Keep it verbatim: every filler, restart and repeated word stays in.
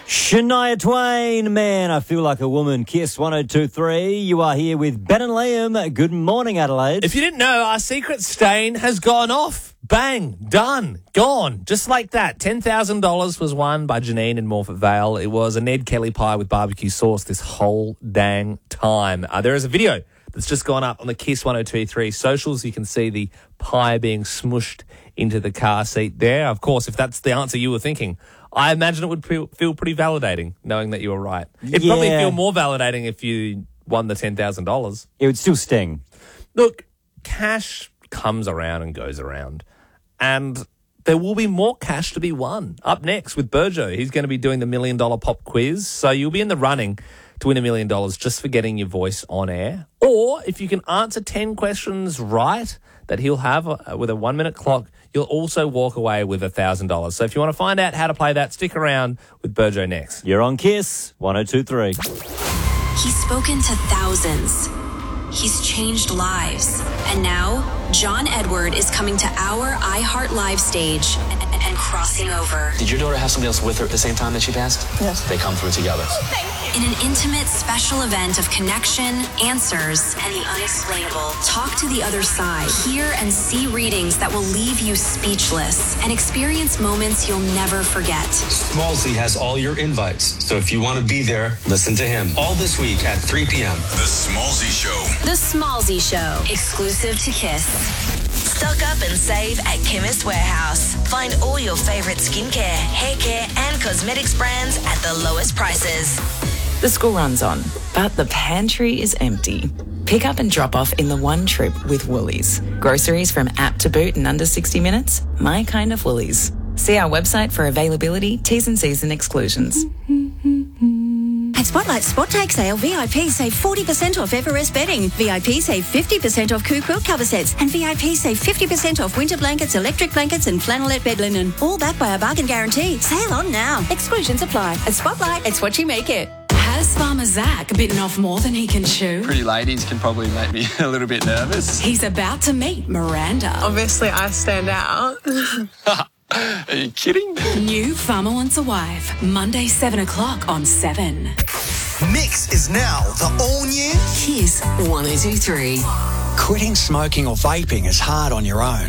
Shania Twain, man, I feel like a woman. Kiss one oh two three. You are here with Ben and Liam. Good morning, Adelaide. If you didn't know, our secret stain has gone off. Bang, done, gone, just like that. ten thousand dollars was won by Janine in Morfett Vale. It was a Ned Kelly pie with barbecue sauce this whole dang time. Uh, there is a video that's just gone up on the Kiss one oh two three socials. You can see the pie being smushed into the car seat there. Of course, if that's the answer you were thinking, I imagine it would feel, feel pretty validating knowing that you were right. It'd Yeah. probably feel more validating if you won the ten thousand dollars. It would still sting. Look, cash comes around and goes around. And there will be more cash to be won. Up next with Burjo, he's going to be doing the Million Dollar Pop Quiz. So you'll be in the running to win a million dollars just for getting your voice on air. Or if you can answer ten questions right that he'll have uh, with a one-minute clock, you'll also walk away with one thousand dollars. So if you want to find out how to play that, stick around with Burjo next. You're on Kiss one oh two three. He's spoken to thousands. He's changed lives. And now, John Edward is coming to our iHeart Live stage and, and crossing over. Did your daughter have somebody else with her at the same time that she passed? Yes. They come through together. In an intimate special event of connection, answers, and the unexplainable, talk to the other side. Hear and see readings that will leave you speechless and experience moments you'll never forget. Smallsy has all your invites, so if you want to be there, listen to him. All this week at three p.m. The Smallsy Show. The Smallsy Show, exclusive to Kiss. Stock up and save at Chemist Warehouse. Find all your favourite skincare, hair care and cosmetics brands at the lowest prices. The school run's on, but the pantry is empty. Pick up and drop off in the one trip with Woolies. Groceries from app to boot in under sixty minutes. My kind of Woolies. See our website for availability, T's and C's and exclusions. At Spotlight Spot Take Sale, V I P save forty percent off Everest bedding. V I P save fifty percent off Coup quilt cover sets. And V I P save fifty percent off winter blankets, electric blankets and flannelette bed linen. All backed by a bargain guarantee. Sale on now. Exclusions apply. At Spotlight, it's what you make it. Has Farmer Zach bitten off more than he can chew? Pretty ladies can probably make me a little bit nervous. He's about to meet Miranda. Obviously, I stand out. Are you kidding? New Farmer Wants a Wife, Monday, seven o'clock on seven. Mix is now the all-new Kiss one oh two three. Quitting smoking or vaping is hard on your own.